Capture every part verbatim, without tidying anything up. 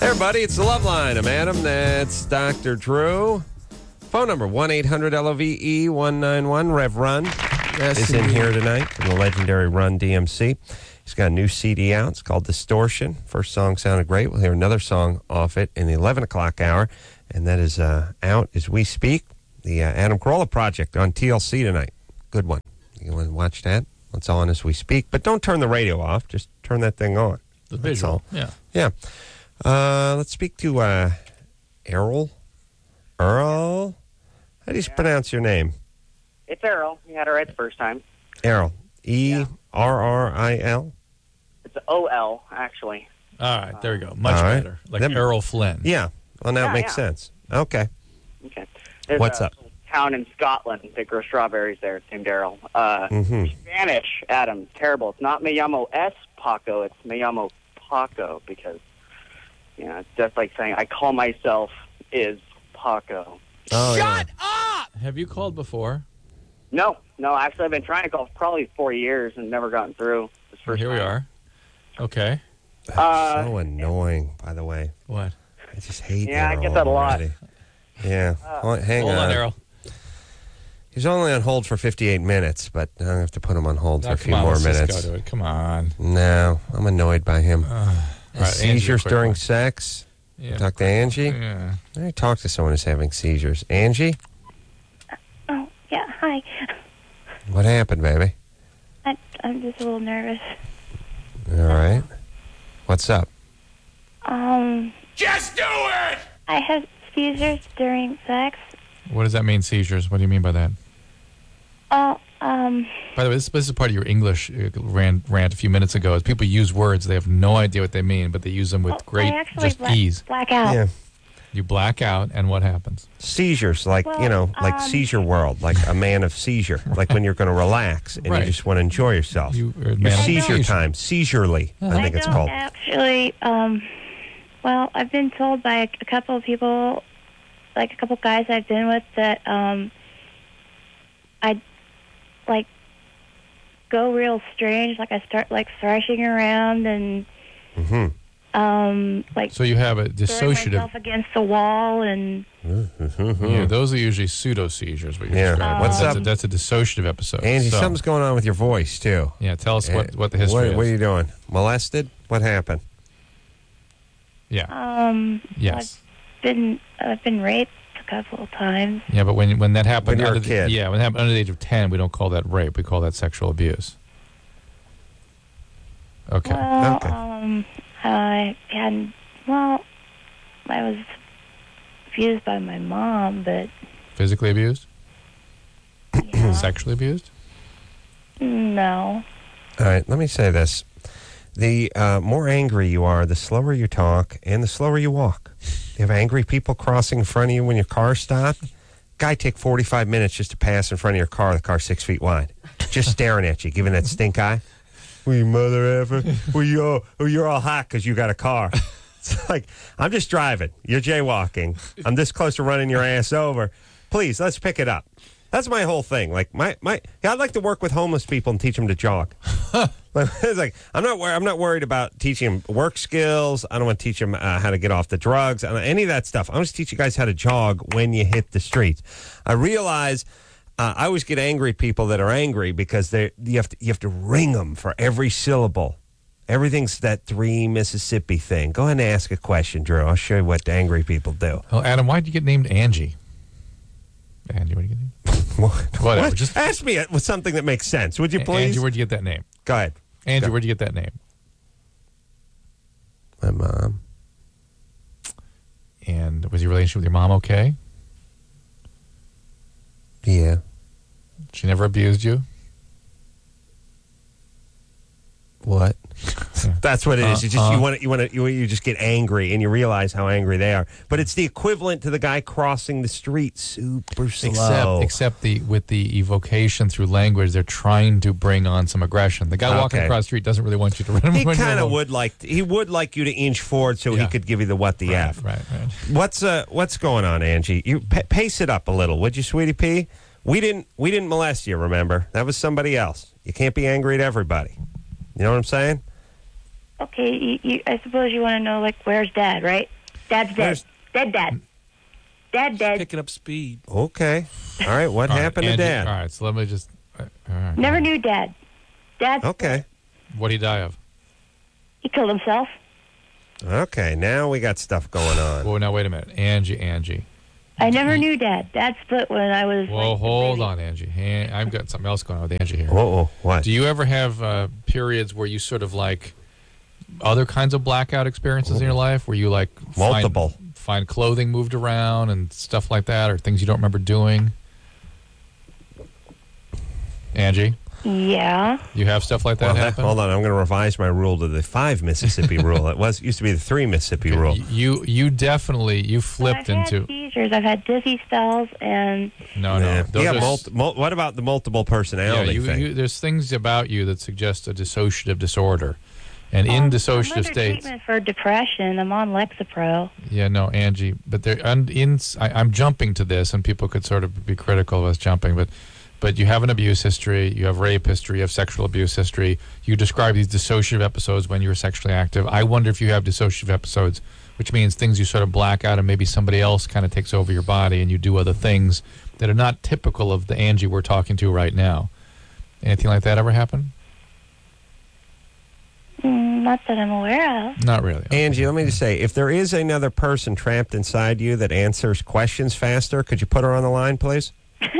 Hey, everybody, it's the Love Line. I'm Adam. That's Doctor Drew. Phone number, one eight hundred L O V E one nine one. Rev Run Yes, is in indeed. here tonight from the legendary Run D M C. He's got a new C D out. It's called Distortion. First song sounded great. We'll hear another song off it in the eleven o'clock hour, and that is uh, out as we speak. The uh, Adam Carolla Project on T L C tonight. Good one. You want to watch that? It's on as we speak. But don't turn the radio off. Just turn that thing on. The That's visual. all. Yeah. Yeah. Uh, let's speak to uh, Errol. Earl? How do you pronounce your name? It's Errol. You had it right the first time. Errol. E R R I L? It's O L, actually. All right, there we go. Much All right. better. Like That- Errol Flynn. Yeah. Well, now Yeah, it makes yeah. sense. Okay. Okay. There's What's a up? town in Scotland that grows strawberries there. It's named Errol. Uh, Mm-hmm. Spanish, Adam, terrible. It's not Me llamo es Paco. It's Me llamo Paco because, you know, it's just like saying I call myself is Paco. Oh, Shut up! Have you called before? No, no, actually I've been trying to call for probably four years and never gotten through. This Well, first here we time. are. Okay. Yeah. Uh, so annoying, by the way. What? I just hate Yeah, I Errol get that a lot. already. Yeah. Well, hang Hold on. on, Errol. He's only on hold for fifty-eight minutes, but I'm going to have to put him on hold for Now, a come few on, more let's minutes. just go to it. Come on. No, I'm annoyed by him. All right, Angie, a Seizures quick during one. sex? Yeah. Talk to Angie? Yeah. I talked to someone who's having seizures. Angie? Oh, yeah, hi. What happened, baby? I, I'm just a little nervous. All right. What's up? Um, Just do it! I have seizures during sex. What does that mean, seizures? What do you mean by that? Oh, um, By the way, this, this is part of your English uh, rant, rant a few minutes ago. Is people use words, they have no idea what they mean, but they use them with oh, great I actually just bla- ease. black out. Yeah. You black out, and what happens? Seizures, like, Well, you know, like um, seizure world, like a man of seizure, like when you're going to relax and Right. you just want to enjoy yourself. You are a Your man of seizure seizure. time, seizurely, I I think it's don't called. actually, um, well, I've been told by a, a couple of people, like a couple of guys I've been with, that, um, I, like, go real strange. Like, I start, like, thrashing around and, Mm-hmm. um, like, So you have a throwing dissociative. myself against the wall and... Yeah, those are usually pseudo seizures. What you're Yeah. describing. What's that's up? A, that's a dissociative episode. Angie, So, something's going on with your voice, too. yeah, tell us what, Uh, what the history what, what are is. you doing? Molested? What happened? Yeah. Um, Yes. I've been I've been raped a couple of times. Yeah, but when when that happened, When you're a under the- kid. yeah, when it happened under the age of ten, we don't call that rape. We call that sexual abuse. Okay. Well, Okay. um, I had well, I was abused by my mom, but Physically abused? yeah, Sexually abused? no. All right, let me say this. The uh, more angry you are, the slower you talk, and the slower you walk. You have angry people crossing in front of you when your car stopped. Guy take forty-five minutes just to pass in front of your car. The car's six feet wide. Just staring at you, giving that stink eye. Well, you mother effer. Well, you all, well, you're all hot because you got a car. It's like, I'm just driving. You're jaywalking. I'm this close to running your ass over. Please, let's pick it up. That's my whole thing. Like my, my yeah, I'd like to work with homeless people and teach them to jog. It's like I'm not wor- I'm not worried about teaching them work skills. I don't want to teach them uh, how to get off the drugs. I don't- Any of that stuff. I'm just teach you guys how to jog when you hit the streets. I realize uh, I always get angry at people that are angry because they you have to you have to ring them for every syllable. Everything's that three Mississippi thing. Go ahead and ask a question, Drew. I'll show you what angry people do. Well, Adam, why did you get named Angie? Angie, what did you get named? Whatever. What? Just Ask me with something that makes sense, would you please? Angie, where'd you get that name? Go ahead. Angie, Go. where'd you get that name? My mom. And was your relationship with your mom okay? Yeah. She never abused you? What? That's what it is. You just Uh, you uh. want to, you want to you, you just get angry and you realize how angry they are. But it's the equivalent to the guy crossing the street super slow. Except, except the with the evocation through language, they're trying to bring on some aggression. The guy walking Okay. across the street doesn't really want you to run him. he when you're kind of alone. would like he would like you to inch forward so he Yeah. could give you the what the Right, f. right, right. What's uh what's going on, Angie? You pa- pace it up a little, would you, sweetie pea? We didn't we didn't molest you. Remember, that was somebody else. You can't be angry at everybody. You know what I'm saying? Okay, you, you, I suppose you want to know, like, where's Dad, right? Dad's dead. Where's- Dead, Dad. Dad, dead. Picking up speed. Okay. All right. What All right, happened Angie, to Dad? All right, so let me just. Uh, all right. Never knew Dad. Dad. Okay. What'd he die of? He killed himself. Okay. Now we got stuff going on. Whoa, now wait a minute. Angie, Angie. I never knew Dad. Dad split when I was. Whoa, like, a hold baby. on, Angie. Han- I've got something else going on with Angie here. Whoa. What? Do you ever have uh, periods where you sort of like other kinds of blackout experiences in your life where you like Multiple. find, find clothing moved around and stuff like that, or things you don't remember doing? Angie, Yeah. you have stuff like that Well, that, happen? hold on. I'm going to revise my rule to the five Mississippi rule. It was used to be the three Mississippi rule. You you definitely you But flipped I've had into seizures. I've had dizzy spells, and no no. Yeah. Those You got are- multi- mul- what about the multiple yeah, personality you, thing? you, there's things about you that suggest a dissociative disorder, and Um, in I'm dissociative under states. treatment for depression. I'm on Lexapro. Yeah, no, Angie, but there, un, in, I, I'm jumping to this, and people could sort of be critical of us jumping, but, but you have an abuse history, you have rape history, you have sexual abuse history. You describe these dissociative episodes when you were sexually active. I wonder if you have dissociative episodes, which means things you sort of black out, and maybe somebody else kind of takes over your body, and you do other things that are not typical of the Angie we're talking to right now. Anything like that ever happen? Mm, not that I'm aware of. Not really. Angie, let me just say, if there is another person trapped inside you that answers questions faster, could you put her on the line, please?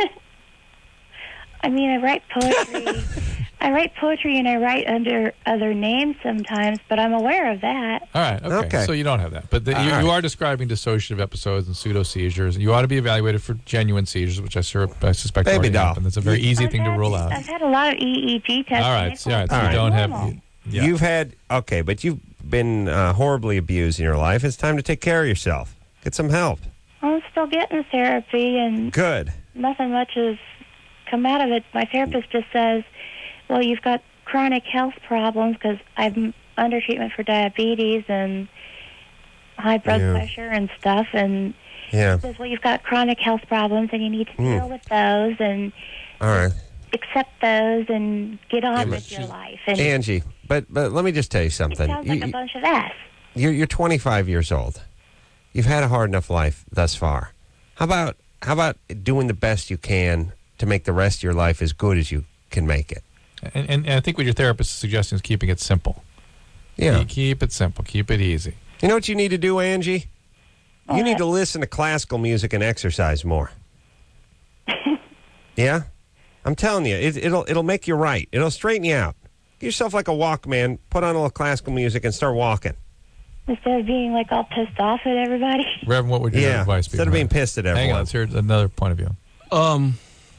I mean, I write poetry. I write poetry and I write under other names sometimes, but I'm aware of that. All right. Okay. Okay. So you don't have that, but the, All you, right. you are describing dissociative episodes and pseudo seizures. You ought to be evaluated for genuine seizures, which I, sur- I suspect Baby already doll. happened. That's a very easy I've thing to had- rule out. I've had a lot of E E G tests. All and right. they So, all right. So come you back don't have. normal. you- yeah. You've had, okay, but you've been uh, horribly abused in your life. It's time to take care of yourself. Get some help. I'm still getting therapy, and Good. nothing much has come out of it. My therapist just says, well, you've got chronic health problems because I'm under treatment for diabetes and high blood Yeah. pressure and stuff. And Yeah. says, well, you've got chronic health problems and you need to Mm. deal with those and All right. accept those and get on Yeah, but with your she's- life. And Angie, but but let me just tell you it something. sounds You- like a you- bunch of ass. You're, you're twenty-five years old. You've had a hard enough life thus far. How about how about doing the best you can to make the rest of your life as good as you can make it? And, and, and I think what your therapist is suggesting is keeping it simple. Yeah. Keep, keep it simple. Keep it easy. You know what you need to do, Angie? You What? need to listen to classical music and exercise more. Yeah? I'm telling you, it, it'll it'll make you right. It'll straighten you out. Get yourself like a Walkman, put on a little classical music, and start walking. Instead of being like all pissed off at everybody. Reverend, what would your Yeah. advice be? Instead of being Reverend? pissed at Hang everyone. on. Let's hear another point of view. Um,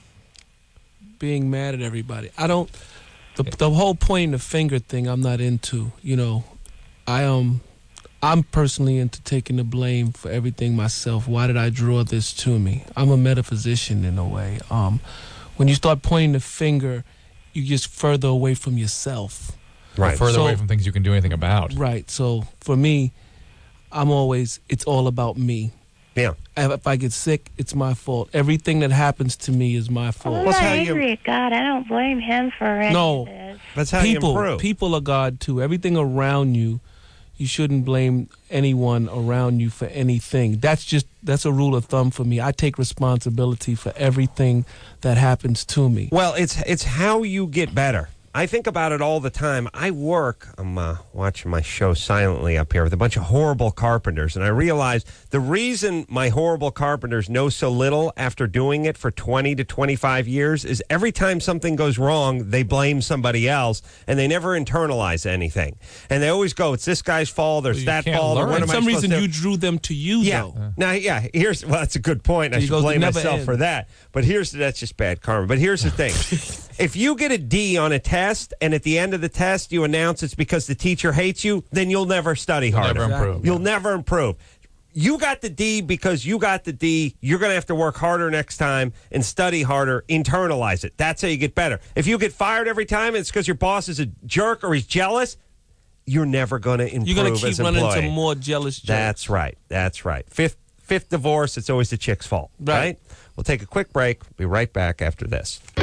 being mad at everybody. I don't. The the whole pointing the finger thing. I'm not into. You know, I um, I'm personally into taking the blame for everything myself. Why did I draw this to me? I'm a metaphysician in a way. Um, when you start pointing the finger, you just further away from yourself. Right. Further So- away from things you can do anything about. Right. So for me, I'm always. It's all about me. Yeah. If if I get sick, it's my fault. Everything that happens to me is my I'm fault. Well, not how you- angry at God. I don't blame him for any No. of this. That's how you people improve. people are God too. Everything around you, you shouldn't blame anyone around you for anything. That's just that's a rule of thumb for me. I take responsibility for everything that happens to me. Well, it's it's how you get better. I think about it all the time. I work, I'm uh, watching my show silently up here with a bunch of horrible carpenters, and I realize the reason my horrible carpenters know so little after doing it for twenty to twenty-five years is every time something goes wrong, they blame somebody else, and they never internalize anything. And they always go, it's this guy's fault, there's Well, you that can't fault, or learn. what For am I some supposed reason, to do? you drew them to you, Yeah. though. Now, yeah. Here's well, that's a good point. I He should goes, blame "It never myself ends." for that. But here's that's just bad karma. But here's the thing: if you get a D on a test, and at the end of the test you announce it's because the teacher hates you, then you'll never study You'll harder. never improve. You'll never improve. You got the D because you got the D. You're going to have to work harder next time and study harder. Internalize it. That's how you get better. If you get fired every time, and it's because your boss is a jerk or he's jealous. You're never going to improve. You're gonna as keep an running employee. into more jealous jerks. That's right. That's right. Fifth fifth divorce, it's always the chick's fault, Right. right? We'll take a quick break. Be right back after this.